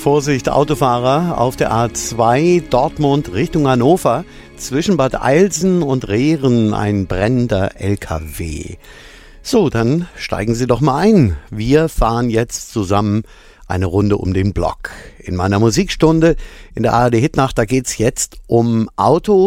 Vorsicht, Autofahrer auf der A2 Dortmund Richtung Hannover. Zwischen Bad Eilsen und Rehren ein brennender LKW. So, dann steigen Sie doch mal ein. Wir fahren jetzt zusammen eine Runde um den Block. In meiner Musikstunde in der ARD Hitnacht, da geht's jetzt um Autos.